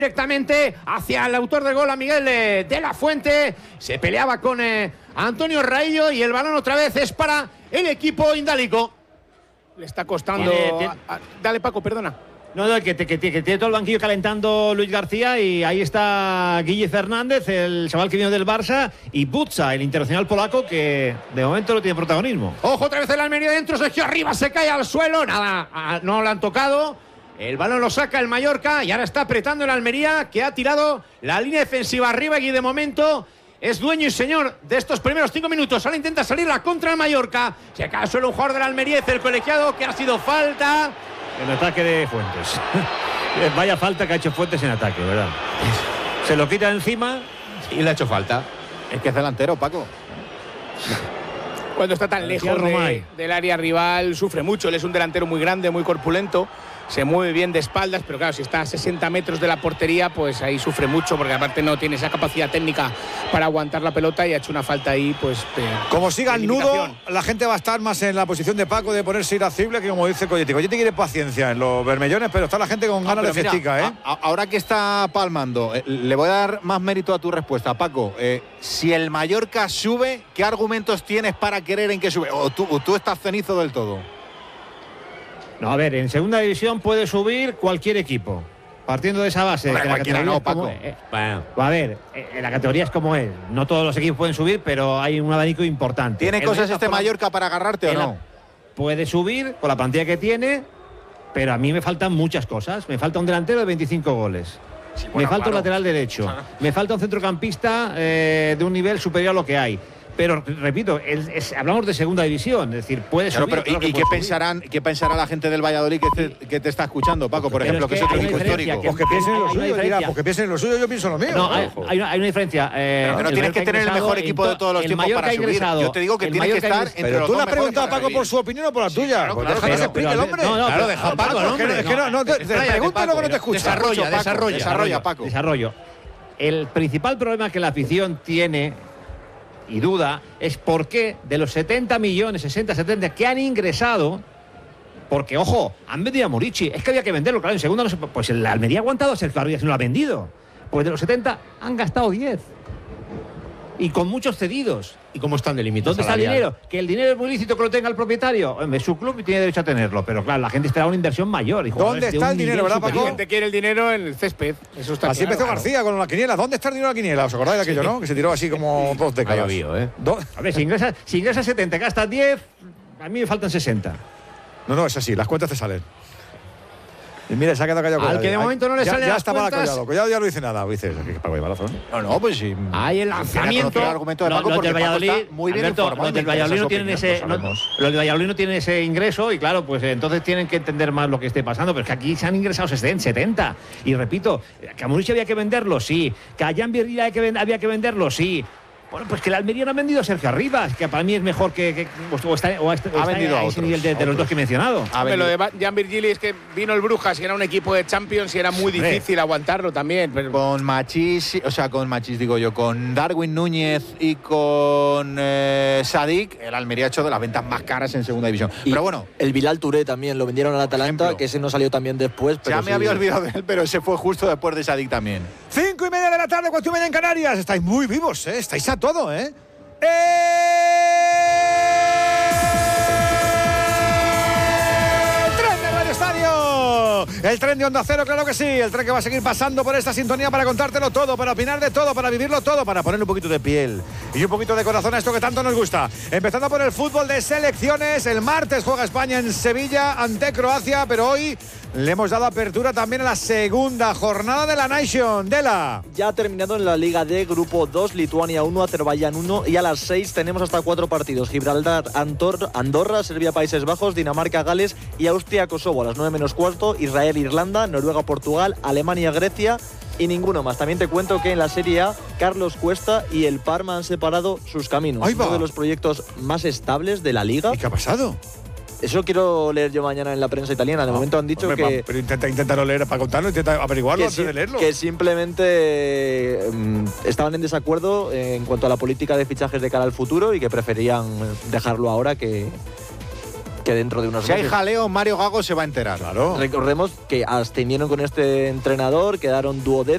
Directamente hacia el autor del gol, a Miguel de la Fuente. Se peleaba con Antonio Raillo y el balón otra vez es para el equipo indálico. Le está costando. Dale, Paco, perdona. No, que tiene todo el banquillo calentando Luis García y ahí está Guille Fernández, el chaval que vino del Barça, y Butza, el internacional polaco, que de momento no tiene protagonismo. Ojo, otra vez el Almería dentro, Sergio arriba, se cae al suelo, nada, no lo han tocado. El balón lo saca el Mallorca y ahora está apretando el Almería, que ha tirado la línea defensiva arriba y de momento es dueño y señor de estos primeros 5 minutos. Ahora intenta salir la contra el Mallorca. Se cae al suelo un jugador del Almería, es el colegiado, que ha sido falta. El ataque de Fuentes. Vaya falta que ha hecho Fuentes en ataque, ¿verdad? Se lo quita encima y le ha hecho falta. Es que es delantero, Paco. Cuando está tan lejos del área rival, sufre mucho. Él es un delantero muy grande, muy corpulento. Se mueve bien de espaldas, pero claro, si está a 60 metros de la portería, pues ahí sufre mucho, porque aparte no tiene esa capacidad técnica para aguantar la pelota y ha hecho una falta ahí, pues. Como siga el nudo, la gente va a estar más en la posición de Paco de ponerse irascible que como dice Coyetti. Coyetti quiere paciencia en los bermellones, pero está la gente con ganas de festica, ¿eh? Ahora que está palmando, le voy a dar más mérito a tu respuesta, Paco. Si el Mallorca sube, ¿qué argumentos tienes para querer en que sube? ¿O tú estás cenizo del todo? No, a ver, en segunda división puede subir cualquier equipo. Partiendo de esa base. Hombre, que la categoría no, es como, Paco. Bueno, a ver, la categoría es como es. No todos los equipos pueden subir, pero hay un abanico importante. ¿Tiene cosas este Mallorca para agarrarte o no? Puede subir con la plantilla que tiene, pero a mí me faltan muchas cosas. Me falta un delantero de 25 goles. Sí, bueno, me falta un lateral derecho. Me falta un centrocampista de un nivel superior a lo que hay. Pero, repito, hablamos de segunda división, es decir, puede subir. Pero, ¿y qué pensará la gente del Valladolid que te está escuchando, Paco, por ejemplo, que es otro equipo histórico? Pues que piensen en lo suyo, dirá, pues que piensen en lo suyo, yo pienso en lo mío. No, hay una diferencia. Pero no tienes que tener el mejor equipo de todos los tiempos para subir. Yo te digo que tienes que estar entre los dos. Pero tú le has preguntado a Paco por su opinión o por la tuya. Déjame que se explique el hombre. Claro, deja a Paco, hombre. Es que no, te pregunto y luego no te escucho. Desarrolla, Paco. Desarrollo. El principal problema que la afición tiene y duda es por qué de los 70 millones, 60, 70 que han ingresado, porque, ojo, han vendido a Murici, es que había que venderlo, claro, en segunda no se, pues el Almería ha aguantado a Sergio Arribas y no lo ha vendido. Pues de los 70 han gastado 10. Y con muchos cedidos. ¿Y cómo están de límite? ¿Dónde está el dinero? Que el dinero es muy lícito que lo tenga el propietario. Hombre, su club y tiene derecho a tenerlo, pero claro, la gente espera una inversión mayor. ¿Dónde está el dinero, verdad, Paco? La gente quiere el dinero en el césped. Eso está así empezó García con la quiniela. ¿Dónde está el dinero de la quiniela? ¿Os acordáis de aquello, no? Que se tiró así como 2 décadas. A ver, si ingresas 70, gastas 10, a mí me faltan 60. No, es así, las cuentas te salen. Y mira, se ha quedado callado. Al que de momento no le salen las cuentas. Collado ya no dice nada. Dices, Paco, hay balazo, ¿no? No, pues sí. Hay el lanzamiento. El argumento de Paco los del Valladolid, muy bien informado. Los del Valladolid no tienen ese ingreso y claro, pues entonces tienen que entender más lo que esté pasando. Pero es que aquí se han ingresado 70. Y repito, que a Murici había que venderlo, sí. Que a Jan Virgili había que venderlo, sí. Bueno, pues que el Almería no ha vendido a Sergio Arribas, que para mí es mejor que está a ese nivel de los dos que he mencionado. Lo de Jan Virgili es que vino el Brujas y era un equipo de Champions y era muy difícil aguantarlo también. Pero... Con Darwin Núñez y con Sadik, el Almería ha hecho de las ventas más caras en segunda división. Pero bueno, el Bilal Touré también lo vendieron al Atalanta, que ese no salió también después. Pero ya me había olvidado de él, pero ese fue justo después de Sadik también. 5:30 de la tarde, 4:30 en Canarias. Estáis muy vivos, ¿eh? Estáis a todo, ¿eh? ¡Tren de Radio Estadio! El tren de Onda Cero, claro que sí. El tren que va a seguir pasando por esta sintonía para contártelo todo, para opinar de todo, para vivirlo todo, para ponerle un poquito de piel y un poquito de corazón a esto que tanto nos gusta. Empezando por el fútbol de selecciones. El martes juega España en Sevilla ante Croacia, pero hoy le hemos dado apertura también a la segunda jornada de la Nation. Ya ha terminado en la Liga D, Grupo 2, Lituania 1, Azerbaiyán 1 y a las 6 tenemos hasta 4 partidos. Gibraltar, Andorra, Serbia, Países Bajos, Dinamarca, Gales y Austria, Kosovo. A las 9 menos cuarto, Israel, Irlanda, Noruega, Portugal, Alemania, Grecia y ninguno más. También te cuento que en la Serie A, Carlos Cuesta y el Parma han separado sus caminos. Uno de los proyectos más estables de la Liga. ¿Y qué ha pasado? Eso quiero leer yo mañana en la prensa italiana. De momento han dicho que... Pero inténtalo leer para contarlo, intenta averiguarlo antes de leerlo. Que simplemente estaban en desacuerdo en cuanto a la política de fichajes de cara al futuro y que preferían dejarlo ahora que dentro de unos meses. Si hay jaleo, Mario Gago se va a enterar. Claro. Recordemos que ascendieron con este entrenador, quedaron duodécimos.